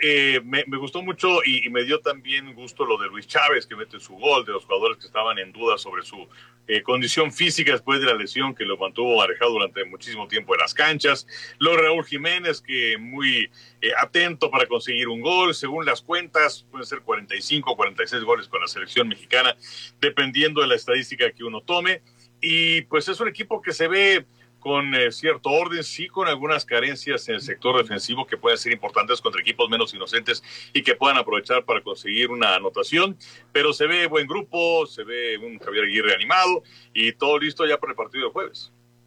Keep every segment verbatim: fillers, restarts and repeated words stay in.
eh, me, me gustó mucho y, y me dio también gusto lo de Luis Chávez, que mete su gol, de los jugadores que estaban en duda sobre su eh, condición física después de la lesión que lo mantuvo alejado durante muchísimo tiempo de las canchas. Lo de Raúl Jiménez, que muy eh, atento para conseguir un gol. Según las cuentas, pueden ser cuarenta y cinco, cuarenta y seis goles con la selección mexicana, dependiendo de la estadística que uno tome. Y pues es un equipo que se ve con eh, cierto orden, sí con algunas carencias en el sector defensivo que pueden ser importantes contra equipos menos inocentes y que puedan aprovechar para conseguir una anotación, pero se ve buen grupo, se ve un Javier Aguirre animado y todo listo ya para el partido del jueves.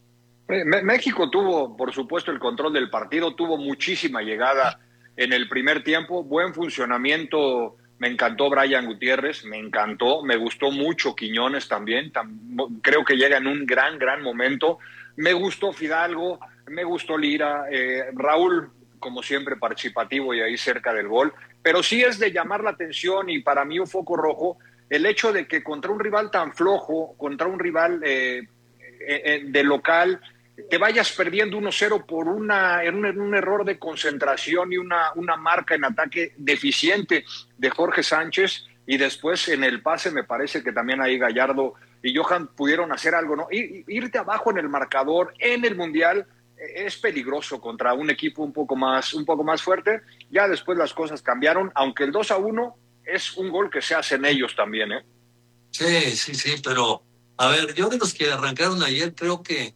México tuvo, por supuesto, el control del partido, tuvo muchísima llegada en el primer tiempo, buen funcionamiento. Me encantó Brian Gutiérrez, me encantó, me gustó mucho Quiñones también, tam, creo que llega en un gran, gran momento. Me gustó Fidalgo, me gustó Lira, eh, Raúl, como siempre, participativo y ahí cerca del gol. Pero sí es de llamar la atención y para mí un foco rojo el hecho de que contra un rival tan flojo, contra un rival eh, eh, de local, te vayas perdiendo uno cero por una, en un, en un error de concentración y una, una marca en ataque deficiente de Jorge Sánchez, y después en el pase me parece que también ahí Gallardo y Johan pudieron hacer algo, ¿no? Ir, irte abajo en el marcador en el Mundial es peligroso contra un equipo un poco más, un poco más fuerte. Ya después las cosas cambiaron, aunque el dos a uno es un gol que se hacen ellos también, ¿eh? Sí, sí, sí, pero a ver, yo de los que arrancaron ayer creo que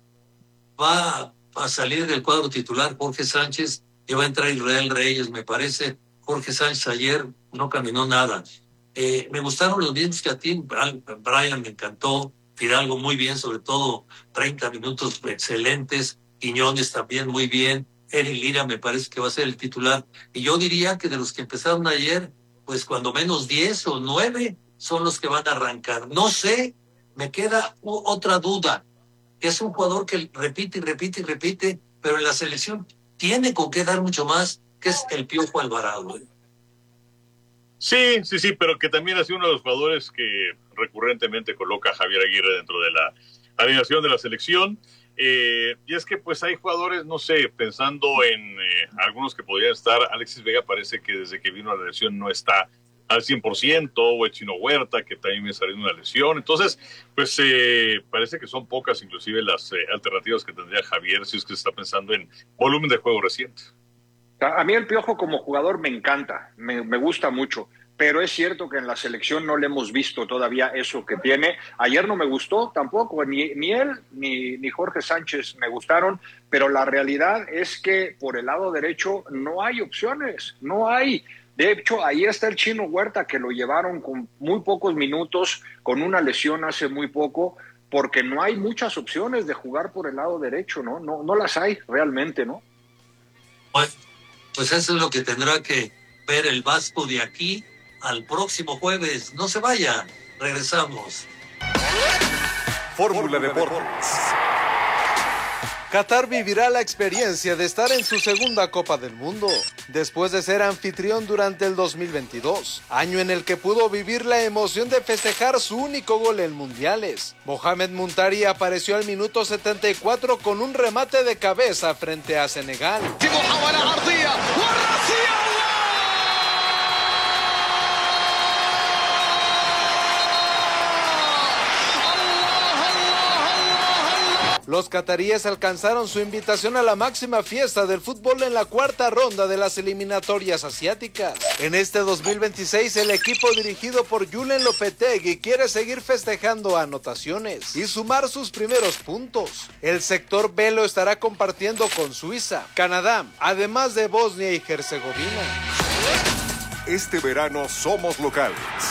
va a salir del cuadro titular Jorge Sánchez y va a entrar Israel Reyes, me parece. Jorge Sánchez ayer no caminó nada. Eh, me gustaron los mismos que a ti. Brian me encantó, Fidalgo muy bien, sobre todo treinta minutos excelentes, Quiñones también muy bien, Eric Lira me parece que va a ser el titular. Y yo diría que de los que empezaron ayer, pues cuando menos diez o nueve son los que van a arrancar. No sé, me queda otra duda. Es un jugador que repite y repite y repite, pero en la selección tiene con qué dar mucho más, que es el Piojo Alvarado. Sí, sí, sí, pero que también ha sido uno de los jugadores que recurrentemente coloca a Javier Aguirre dentro de la alineación de la selección. Eh, y es que pues hay jugadores, no sé, pensando en eh, algunos que podrían estar. Alexis Vega parece que desde que vino a la lesión no está al cien por ciento, o el Chino Huerta, que también me salió una lesión. Entonces, pues eh, parece que son pocas inclusive las eh, alternativas que tendría Javier si es que se está pensando en volumen de juego reciente. A mí el Piojo como jugador me encanta, me, me gusta mucho, pero es cierto que en la selección no le hemos visto todavía eso que tiene. Ayer no me gustó tampoco, ni, ni él ni, ni Jorge Sánchez me gustaron, pero la realidad es que por el lado derecho no hay opciones, no hay. De hecho, ahí está el Chino Huerta, que lo llevaron con muy pocos minutos, con una lesión hace muy poco, porque no hay muchas opciones de jugar por el lado derecho, ¿no? No, no las hay realmente, ¿no? Pues, pues eso es lo que tendrá que ver el Vasco de aquí al próximo jueves. No se vaya, regresamos. Fórmula Deportes. Qatar vivirá la experiencia de estar en su segunda Copa del Mundo, después de ser anfitrión durante el dos mil veintidós, año en el que pudo vivir la emoción de festejar su único gol en mundiales. Mohamed Muntari apareció al minuto setenta y cuatro con un remate de cabeza frente a Senegal. Los cataríes alcanzaron su invitación a la máxima fiesta del fútbol en la cuarta ronda de las eliminatorias asiáticas. En este dos mil veintiséis, el equipo dirigido por Julen Lopetegui quiere seguir festejando anotaciones y sumar sus primeros puntos. El sector B lo estará compartiendo con Suiza, Canadá, además de Bosnia y Herzegovina. Este verano somos locales.